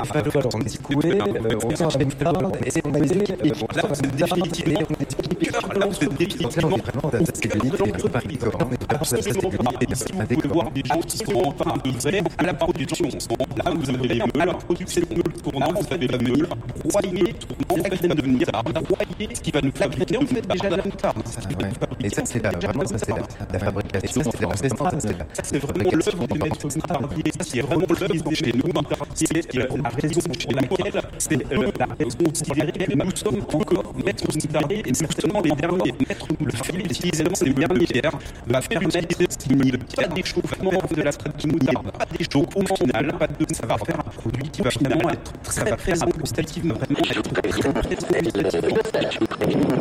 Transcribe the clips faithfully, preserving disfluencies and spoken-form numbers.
fallo alors on est secoué, on sort avec une barre, et c'est on a baisé, et on Là, c'est définitivement on est Là, c'est définitivement vraiment, ça c'est limite, on est pas on est pas ça c'est limite, et si vous pouvez voir des gens qui sont en train de faire à la production. Là, vous avez les meules, la production de meules tournant, vous avez la meule, broyer, tournant, en fait, de devenir broyer, ce qui va nous fabriquer en fait déjà de la moutarde. et ça c'est la, vraiment, ça c'est la, la fabrication, c'est la Ça, c'est vraiment l'œuvre du maître moutardier. C'est vraiment l'œuvre chez nous. C'est la raison chez laquelle c'est la raison considérée que nous sommes encore maîtres moutardiers et certainement les derniers maîtres moutardiers. L'utilisation des derniers terres va permettre qu'il n'y ait pas d'échauffement de la traite de moutarde, pas d'échauffement au final, pas de ça va faire un produit qui va finalement être très présent gustativement, vraiment être très présent gustativement.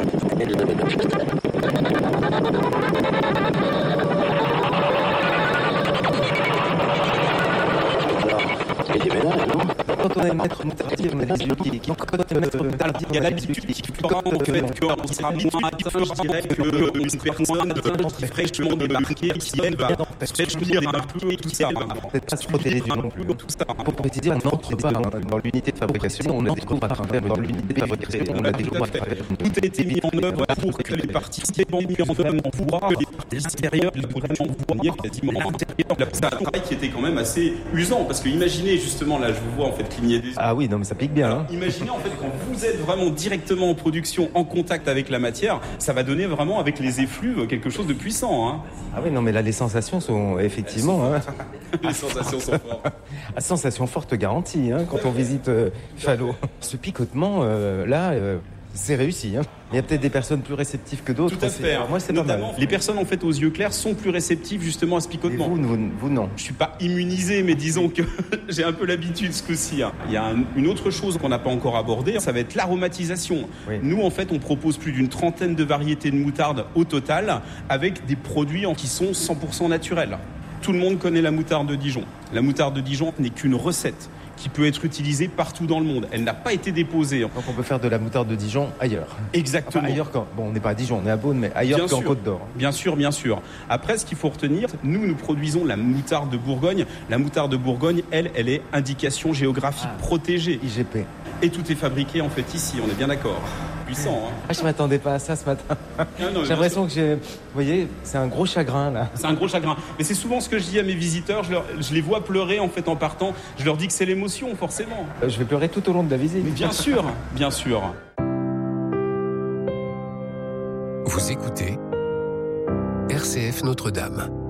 Quand on est maître moutardier, on a les yeux qui qui quand on est maître moutardier, il y a l'habitude qui prend au fait qu'on sera moins atteint, je dirais, qu'une personne qui fraîchement débarquée qui elle va réjouir un peu tout ça. peut-être pas se protéger du non plus. Pour préciser, on n'entre pas dans l'unité de fabrication, on la découvre à travers dans l'unité de fabrication, on la découvre à travers. Tout a été mis en œuvre pour que les participants mis en œuvre pour l'intérieur, vraiment voyez quasiment l'intérieur. C'est un travail qui était quand même assez usant parce que imaginez justement là, je vous vois en fait cligner des yeux. Ah oui, non mais ça pique bien. Hein. Imaginez en fait quand vous êtes vraiment directement en production, en contact avec la matière, ça va donner vraiment avec les effluves quelque chose de puissant. Hein. Ah oui, non mais là les sensations sont effectivement. Hein. Les sensations sont fortes. Ah, sensation forte garantie hein, quand on visite euh, Falot. Ce picotement euh, là. Euh... C'est réussi, hein. Il y a peut-être des personnes plus réceptives que d'autres. Tout à fait. Moi, c'est pas mal. Les personnes en fait aux yeux clairs sont plus réceptives justement à ce picotement. Et vous, vous, vous non. Je suis pas immunisé, mais disons que j'ai un peu l'habitude ce coup-ci. Hein. Il y a un, une autre chose qu'on n'a pas encore abordée, ça va être l'aromatisation. Oui. Nous, en fait, on propose plus d'une trentaine de variétés de moutarde au total, avec des produits qui sont cent pour cent naturels. Tout le monde connaît la moutarde de Dijon. La moutarde de Dijon n'est qu'une recette qui peut être utilisée partout dans le monde. Elle n'a pas été déposée. Donc on peut faire de la moutarde de Dijon ailleurs. Exactement. Enfin, ailleurs quand, bon, on n'est pas à Dijon, on est à Beaune, mais ailleurs qu'en Côte d'Or. Bien sûr, bien sûr. Après, ce qu'il faut retenir, nous, nous produisons la moutarde de Bourgogne. La moutarde de Bourgogne, elle, elle est indication géographique ah, protégée. I G P. Et tout est fabriqué, en fait, ici. On est bien d'accord. Puissant, hein. Ah, je m'attendais pas à ça ce matin. Ah, non, j'ai l'impression que j'ai... Vous voyez, c'est un gros chagrin, là. C'est un gros chagrin. Mais c'est souvent ce que je dis à mes visiteurs. Je, leur, je les vois pleurer, en fait, en partant. Je leur dis que c'est l'émotion, forcément. Euh, je vais pleurer tout au long de la visite. Mais bien sûr, bien sûr. Vous écoutez R C F Notre-Dame.